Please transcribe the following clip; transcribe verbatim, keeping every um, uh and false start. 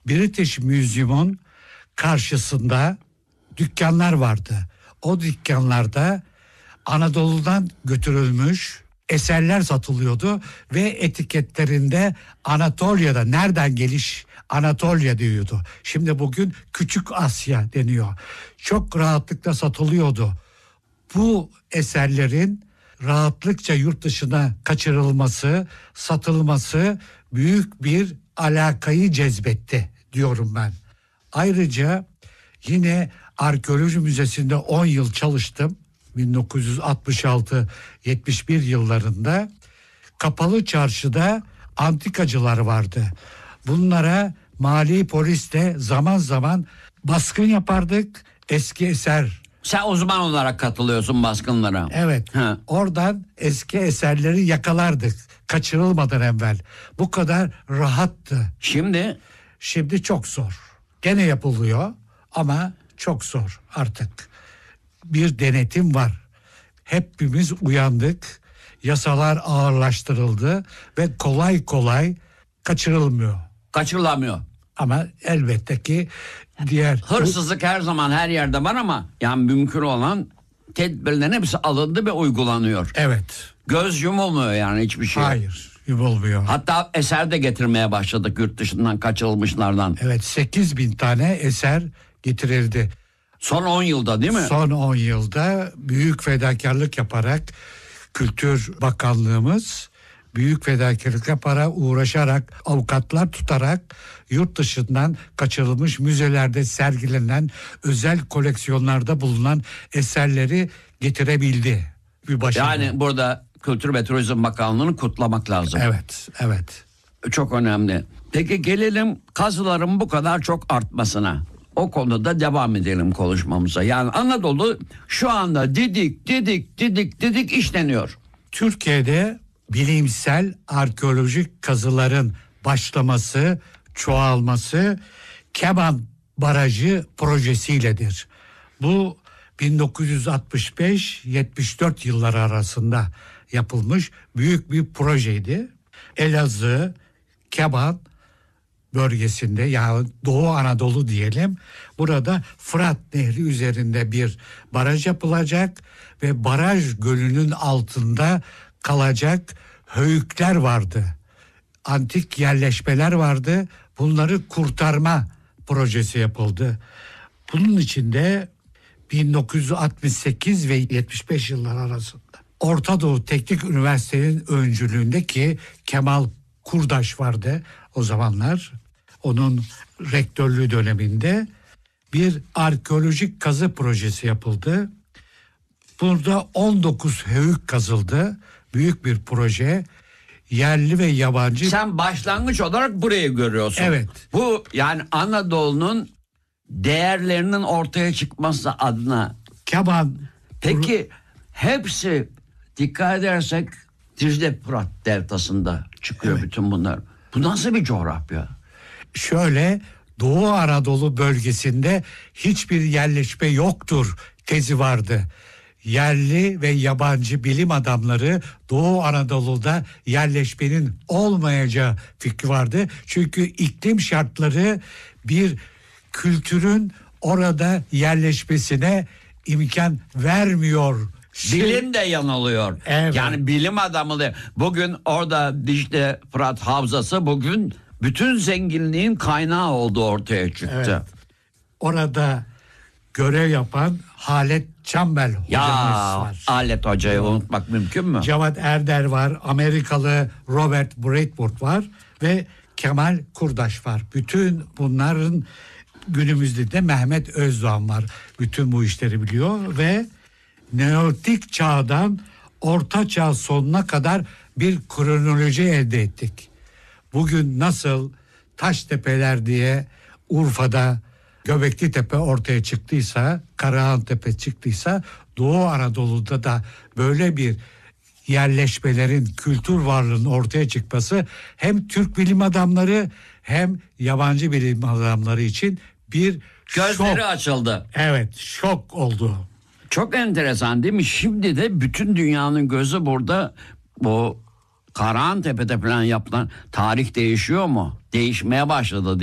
British Museum'un karşısında dükkanlar vardı. O dükkanlarda Anadolu'dan götürülmüş eserler satılıyordu ve etiketlerinde Anatolia'da nereden geliş Anatolia diyordu. Şimdi bugün Küçük Asya deniyor. Çok rahatlıkla satılıyordu. Bu eserlerin rahatlıkça yurt dışına kaçırılması, satılması büyük bir alakayı cezbetti diyorum ben. Ayrıca yine Arkeoloji Müzesi'nde on yıl çalıştım. bin dokuz yüz altmış altı yetmiş bir yıllarında Kapalı Çarşı'da antikacılar vardı. Bunlara mali polisle zaman zaman baskın yapardık. Eski eser. Sen uzman olarak katılıyorsun baskınlara. Evet. Ha. Oradan eski eserleri yakalardık. Kaçırılmadan evvel. Bu kadar rahattı. Şimdi? Şimdi çok zor. Gene yapılıyor ama çok zor artık. Bir denetim var. Hepimiz uyandık. Yasalar ağırlaştırıldı ve kolay kolay kaçırılmıyor. Kaçırılamıyor. Ama elbette ki diğer... Hırsızlık her zaman her yerde var ama yani mümkün olan tedbirlerin hepsi alındı ve uygulanıyor. Evet. Göz yumulmuyor yani hiçbir şey. Hayır, yumulmuyor. Hatta eser de getirmeye başladık yurt dışından kaçırılmışlardan. Evet, sekiz bin tane eser getirildi. Son on yılda değil mi? Son on yılda büyük fedakarlık yaparak Kültür Bakanlığımız büyük fedakarlık yaparak, uğraşarak, avukatlar tutarak yurt dışından kaçırılmış müzelerde sergilenen, özel koleksiyonlarda bulunan eserleri getirebildi. Bir başarı. Yani burada Kültür ve Turizm Bakanlığı'nı kutlamak lazım. Evet, evet. Çok önemli. Peki gelelim kazıların bu kadar çok artmasına. O konuda devam edelim konuşmamıza. Yani Anadolu şu anda didik didik didik didik işleniyor. Türkiye'de bilimsel arkeolojik kazıların başlaması, çoğalması Keban Barajı projesiyledir. Bu bin dokuz yüz altmış beş yetmiş dört yılları arasında yapılmış büyük bir projeydi. Elazığ, Keban bölgesinde, yani Doğu Anadolu diyelim, burada Fırat Nehri üzerinde bir baraj yapılacak ve baraj gölünün altında kalacak höyükler vardı. Antik yerleşmeler vardı. Bunları kurtarma projesi yapıldı. Bunun içinde bin dokuz yüz altmış sekiz ve yetmiş beş yıllar arasında Orta Doğu Teknik Üniversitesi'nin öncülüğündeki Kemal Kurdaş vardı o zamanlar. Onun rektörlüğü döneminde bir arkeolojik kazı projesi yapıldı. Burada on dokuz höyük kazıldı. Büyük bir proje. Yerli ve yabancı. Sen başlangıç olarak burayı görüyorsun. Evet. Bu yani Anadolu'nun değerlerinin ortaya çıkması adına. Keban. Peki hepsi dikkat edersek Dicle Fırat deltasında çıkıyor, evet. Bütün bunlar. Bu nasıl bir coğrafya? Şöyle, Doğu Anadolu bölgesinde hiçbir yerleşme yoktur tezi vardı. Yerli ve yabancı bilim adamları Doğu Anadolu'da yerleşmenin olmayacağı fikri vardı. Çünkü iklim şartları bir kültürün orada yerleşmesine imkan vermiyor. Bilim de yanılıyor. Evet. Yani bilim adamı da bugün orada Dicle Fırat Havzası bugün bütün zenginliğin kaynağı oldu, ortaya çıktı. Evet. Orada görev yapan Halet Çambel hocamız ya, var. Halet Hoca'yı unutmak mümkün mü? Cevat Erder var, Amerikalı Robert Bradford var ve Kemal Kurdaş var. Bütün bunların günümüzde de Mehmet Özdoğan var. Bütün bu işleri biliyor ve Neolitik çağdan Orta Çağ sonuna kadar bir kronoloji elde ettik. Bugün nasıl Taştepeler diye Urfa'da Göbekli Tepe ortaya çıktıysa, Karahantepe çıktıysa, Doğu Anadolu'da da böyle bir yerleşmelerin, kültür varlığının ortaya çıkması hem Türk bilim adamları hem yabancı bilim adamları için bir gözleri şok. açıldı. Evet, şok oldu. Çok enteresan değil mi? Şimdi de bütün dünyanın gözü burada. Bu Karahantepe'de falan yapılan tarih değişiyor mu? Değişmeye başladı.